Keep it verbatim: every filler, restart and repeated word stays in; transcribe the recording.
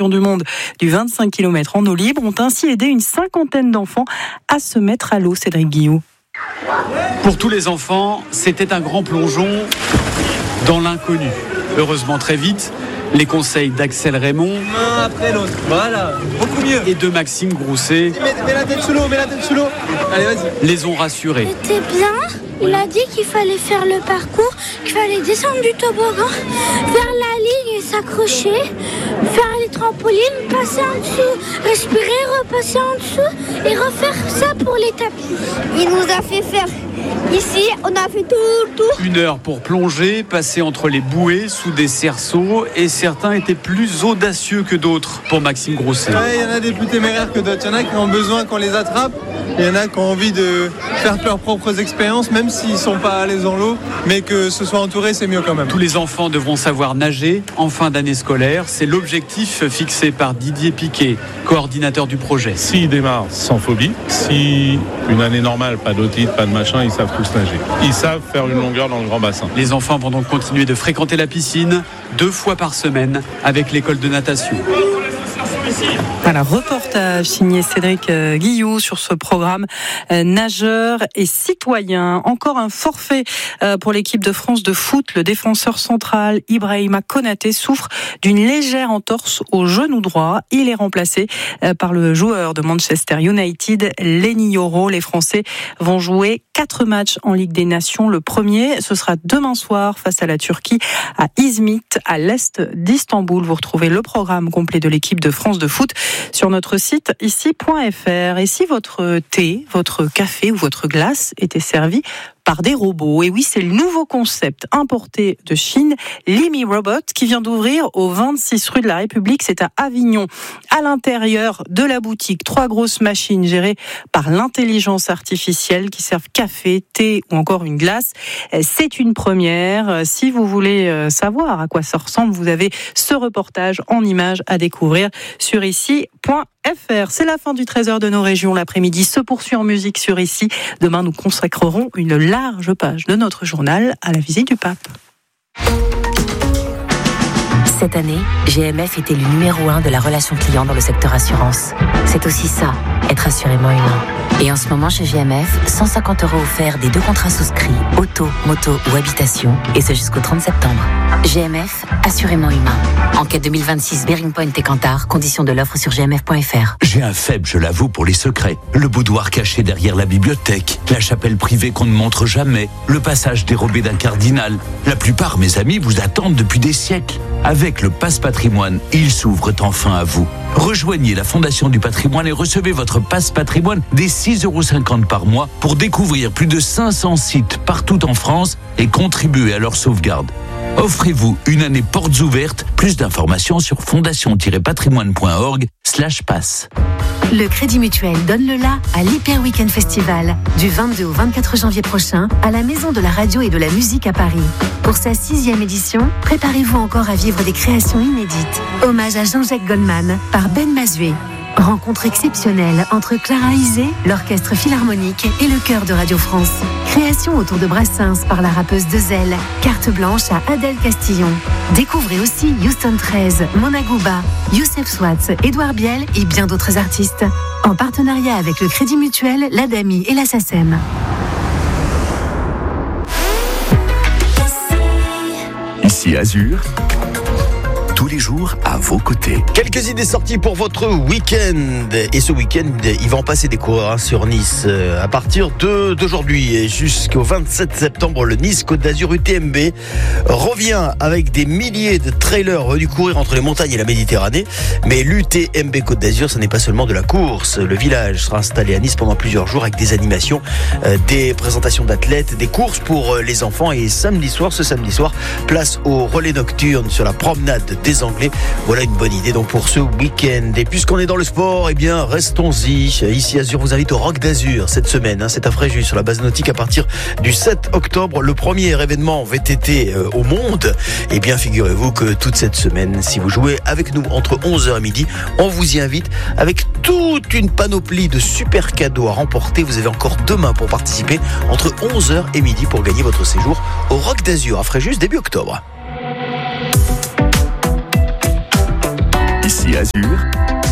champions du monde du vingt-cinq kilomètres en eau libre, ont ainsi aidé une cinquantaine d'enfants à se mettre à l'eau. Cédric Guillot. Pour tous les enfants, c'était un grand plongeon dans l'inconnu. Heureusement, très vite, les conseils d'Axel Raymond main après l'autre, voilà, beaucoup mieux, et de Maxime Grousset mets, mets la tête sous l'eau, mets la tête sous l'eau, allez vas-y, les ont rassurés. C'était bien, il a dit qu'il fallait faire le parcours, qu'il fallait descendre du toboggan, faire la ligne et s'accrocher, faire les trampolines, passer en dessous, respirer, repasser en dessous et refaire ça pour les tapis. Il nous a fait faire ici, on a fait tout le tour. Une heure pour plonger, passer entre les bouées sous des cerceaux, et certains étaient plus audacieux que d'autres pour Maxime Grousset. Ouais, il y en a des plus téméraires que d'autres, il y en a qui ont besoin qu'on les attrape, il y en a qui ont envie de faire leurs propres expériences, même s'ils ne sont pas à l'aise dans l'eau, mais que ce soit entouré, c'est mieux quand même. Tous les enfants devront savoir nager en fin d'année scolaire, c'est l'objectif fixé par Didier Piquet, coordinateur du projet. S'ils démarrent sans phobie, si une année normale, pas d'otite, pas de machin, ils savent tous nager. Ils savent faire une longueur dans le grand bassin. Les enfants vont donc continuer de fréquenter la piscine deux fois par semaine avec l'école de natation. Voilà, reportage signé Cédric Guillot sur ce programme euh, nageur et citoyen. Encore un forfait euh, pour l'équipe de France de foot. Le défenseur central Ibrahima Konaté souffre d'une légère entorse au genou droit. Il est remplacé euh, par le joueur de Manchester United, Lenny Yoro. Les Français vont jouer quatre matchs en Ligue des Nations. Le premier, ce sera demain soir face à la Turquie à Izmit, à l'est d'Istanbul. Vous retrouvez le programme complet de l'équipe de France de foot sur notre site ici point f r. Et si votre thé, votre café ou votre glace était servi par des robots. Et oui, c'est le nouveau concept importé de Chine, Limi Robot, qui vient d'ouvrir au vingt-six rue de la République. C'est à Avignon. À l'intérieur de la boutique, trois grosses machines gérées par l'intelligence artificielle qui servent café, thé ou encore une glace. C'est une première. Si vous voulez savoir à quoi ça ressemble, vous avez ce reportage en images à découvrir sur ici point f r. C'est la fin du trésor de nos régions. L'après-midi se poursuit en musique sur ici. Demain, nous consacrerons une large page de notre journal à la visite du pape. Cette année, G M F était le numéro un de la relation client dans le secteur assurance. C'est aussi ça, être assurément humain. Et en ce moment, chez G M F, cent cinquante euros offerts des deux contrats souscrits, auto, moto ou habitation, et ce jusqu'au trente septembre. G M F, assurément humain. Enquête deux mille vingt-six, Bearing Point et Kantar, conditions de l'offre sur g m f point f r. J'ai un faible, je l'avoue, pour les secrets. Le boudoir caché derrière la bibliothèque, la chapelle privée qu'on ne montre jamais, le passage dérobé d'un cardinal. La plupart, mes amis, vous attendent depuis des siècles. Avec le Pass Patrimoine, ils s'ouvrent enfin à vous. Rejoignez la Fondation du Patrimoine et recevez votre Pass Patrimoine dès six euros cinquante par mois pour découvrir plus de cinq cents sites partout en France et contribuer à leur sauvegarde. Offrez-vous une année portes ouvertes. Plus d'informations sur fondation-patrimoine point org slash pass. Le Crédit Mutuel donne le la à l'Hyper Weekend Festival du vingt-deux au vingt-quatre janvier prochain à la Maison de la Radio et de la Musique à Paris. Pour sa sixième édition, préparez-vous encore à vivre des créations inédites. Hommage à Jean-Jacques Goldman par Ben Mazué. Rencontre exceptionnelle entre Clara Isé, l'Orchestre Philharmonique et le Chœur de Radio France. Création autour de Brassens par la rappeuse Dezel. Carte blanche à Adèle Castillon. Découvrez aussi Houston treize, Mona Gouba, Youssef Swatz, Édouard Biel et bien d'autres artistes. En partenariat avec le Crédit Mutuel, l'Adami et la SACEM. Ici Azur. Tous les jours à vos côtés. Quelques idées sorties pour votre week-end. Et ce week-end, il va en passer des coureurs hein, sur Nice. À partir de, d'aujourd'hui et jusqu'au vingt-sept septembre, le Nice Côte d'Azur U T M B revient avec des milliers de trailers venus courir entre les montagnes et la Méditerranée. Mais l'U T M B Côte d'Azur, ce n'est pas seulement de la course. Le village sera installé à Nice pendant plusieurs jours avec des animations, euh, des présentations d'athlètes, des courses pour les enfants. Et samedi soir, ce samedi soir, place au relais nocturne sur la promenade des Anglais. Voilà une bonne idée donc pour ce week-end. Et puisqu'on est dans le sport, eh bien restons-y. Ici Azur vous invite au Rock d'Azur cette semaine. Hein, c'est à Fréjus sur la base nautique à partir du sept octobre. Le premier événement V T T euh, au monde. Eh bien figurez-vous que toute cette semaine, si vous jouez avec nous entre onze heures et midi, on vous y invite avec toute une panoplie de super cadeaux à remporter. Vous avez encore demain pour participer entre onze heures et midi pour gagner votre séjour au Rock d'Azur à Fréjus début octobre. Ici Azur,